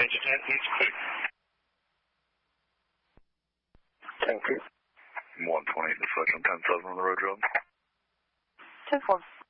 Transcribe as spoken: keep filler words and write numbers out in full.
Range ten, he's clear. Thank you. one twenty, deflection ten seven on the road job. ten four.